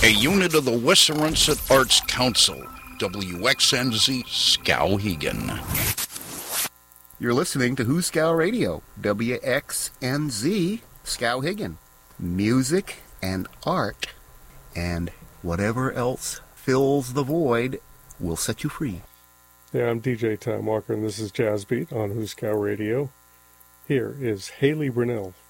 a unit of the Westernset Arts Council, WXNZ Skowhegan. You're listening to Hooskow Radio, WXNZ Skowhegan. Music and art and whatever else fills the void will set you free. Yeah, I'm DJ Tom Walker, and this is Jazz Beat on Hooskow Radio. Here is Haley Brunell